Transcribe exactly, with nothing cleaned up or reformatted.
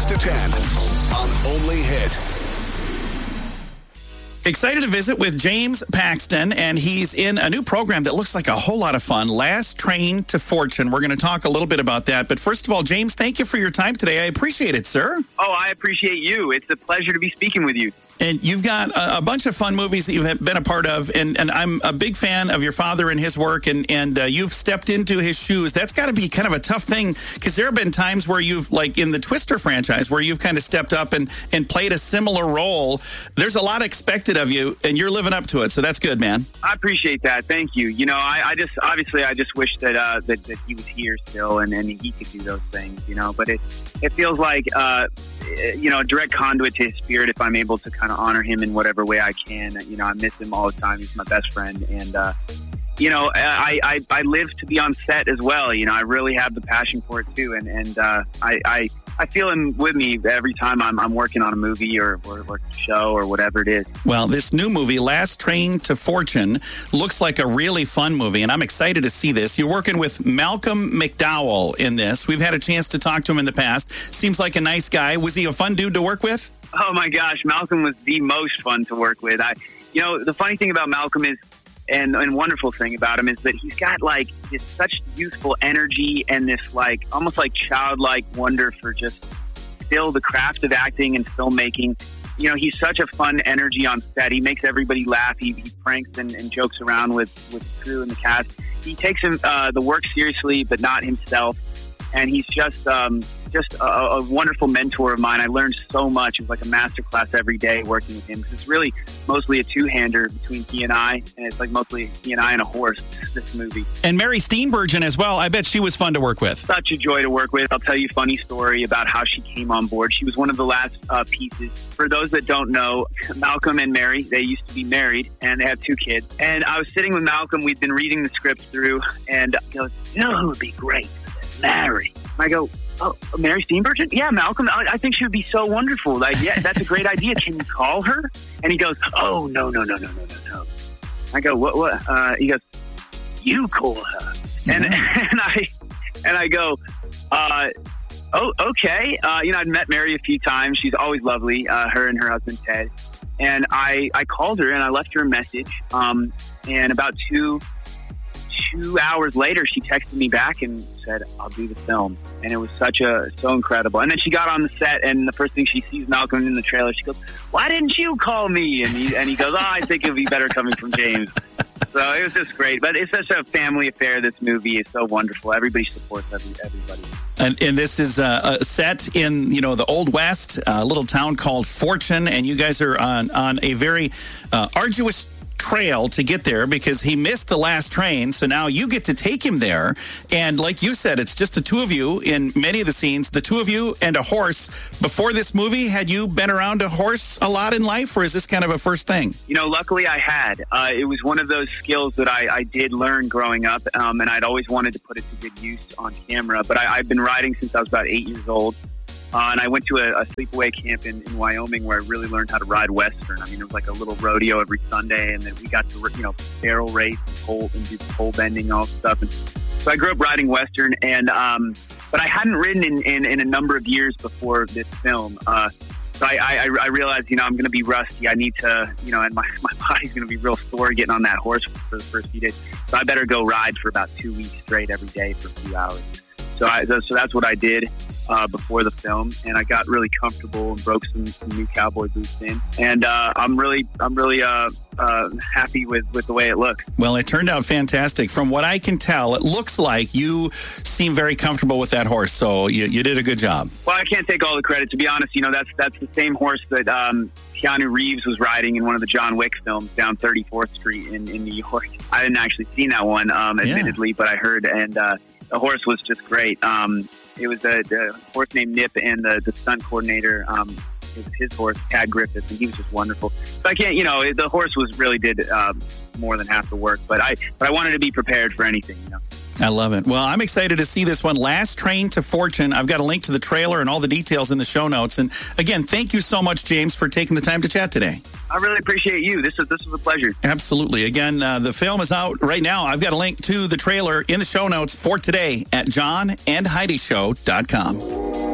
six to ten on Only Hit. Excited to visit with James Paxton, and he's in a new program that looks like a whole lot of fun, Last Train to Fortune. We're going to talk a little bit about that. But first of all, James, thank you for your time today. I appreciate it, sir. Oh, I appreciate you. It's a pleasure to be speaking with you. And you've got a, a bunch of fun movies that you've been a part of, and, and I'm a big fan of your father and his work, and, and uh, you've stepped into his shoes. That's got to be kind of a tough thing, because there have been times where you've, like in the Twister franchise, where you've kind of stepped up and, and played a similar role. There's a lot expected of you, and you're living up to it, so that's good, man. I appreciate that. Thank you. You know, I, I just, obviously, I just wish that, uh, that that he was here still, and, and he could do those things, you know, but it, it feels like, uh, you know, a direct conduit to his spirit if I'm able to kind of honor him in whatever way I can. You know, I miss him all the time. He's my best friend. And, uh, you know, I, I, I live to be on set as well. You know, I really have the passion for it too. And, and uh, I, I, I feel him with me every time I'm, I'm working on a movie or, or, or show or whatever it is. Well, this new movie, Last Train to Fortune, looks like a really fun movie, and I'm excited to see this. You're working with Malcolm McDowell in this. We've had a chance to talk to him in the past. Seems like a nice guy. Was he a fun dude to work with? Oh, my gosh. Malcolm was the most fun to work with. I, you know, the funny thing about Malcolm is, and, and wonderful thing about him is that he's got like this such youthful energy and this like almost like childlike wonder for just still the craft of acting and filmmaking. You know, he's such a fun energy on set. He makes everybody laugh. He, he pranks and, and jokes around with, with the crew and the cast. He takes him, uh, the work seriously, but not himself. And he's just um, just a, a wonderful mentor of mine. I learned so much. It was like a master class every day working with him, because it's really mostly a two-hander between he and I, and it's like mostly he and I and a horse, this movie. And Mary Steenburgen as well. I bet she was fun to work with. Such a joy to work with. I'll tell you a funny story about how she came on board. She was one of the last uh, pieces. For those that don't know, Malcolm and Mary, they used to be married, and they have two kids. And I was sitting with Malcolm. We'd been reading the script through, and he goes, you know who would be great? Mary. I go, oh, Mary Steenburgen? Yeah, Malcolm, I, I think she would be so wonderful. Like, yeah, that's a great idea. Can you call her? And he goes, oh, no, no, no, no, no, no, no. I go, what, what? Uh, he goes, you call her. And, and I and I go, uh, oh, okay. Uh, you know, I'd met Mary a few times. She's always lovely, uh, her and her husband, Ted. And I, I called her, and I left her a message. Um, and about two... Two hours later, she texted me back and said, I'll do the film. And it was such a, so incredible. And then she got on the set, and the first thing she sees Malcolm in the trailer, she goes, why didn't you call me? And he, and he goes, oh, I think it would be better coming from James. So it was just great. But it's such a family affair. This movie is so wonderful. Everybody supports every, everybody. And, and this is uh, a set in, you know, the Old West, a little town called Fortune. And you guys are on, on a very uh, arduous trail to get there, because he missed the last train, so now you get to take him there. And like you said, it's just the two of you in many of the scenes, the two of you and a horse. Before this movie, had you been around a horse a lot in life, or is this kind of a first thing? You know, luckily I had. Uh, it was one of those skills that I, I did learn growing up, um, and I'd always wanted to put it to good use on camera. But I, I've been riding since I was about eight years old. Uh, and I went to a, a sleepaway camp in, in Wyoming where I really learned how to ride Western. I mean, it was like a little rodeo every Sunday, and then we got to, you know, barrel race and pole, and do pole bending and all that stuff. And so I grew up riding Western, and um, but I hadn't ridden in, in, in a number of years before this film. Uh, so I, I, I realized, you know, I'm going to be rusty. I need to, you know, and my, my body's going to be real sore getting on that horse for the first few days. So I better go ride for about two weeks straight every day for a few hours. So I, so that's what I did. Uh, before the film, and I got really comfortable and broke some, some new cowboy boots in, and uh, I'm really, I'm really uh, uh, happy with, with the way it looks. Well, it turned out fantastic. From what I can tell, it looks like you seem very comfortable with that horse, so you, you did a good job. Well, I can't take all the credit, to be honest. You know, that's that's the same horse that um, Keanu Reeves was riding in one of the John Wick films down thirty-fourth Street in, in New York. I didn't actually see that one, um, admittedly, yeah. but I heard, and uh, the horse was just great. Um, It was a, a horse named Nip, and the, the stunt coordinator, um, it was his horse, Tad Griffiths, and he was just wonderful. So I can't, you know, the horse was really did um, more than half the work, but I but I wanted to be prepared for anything, you know. I love it. Well, I'm excited to see this one, Last Train to Fortune. I've got a link to the trailer and all the details in the show notes. And again, thank you so much, James, for taking the time to chat today. I really appreciate you. This is this was a pleasure. Absolutely. Again, uh, the film is out right now. I've got a link to the trailer in the show notes for today at john and heidi show dot com.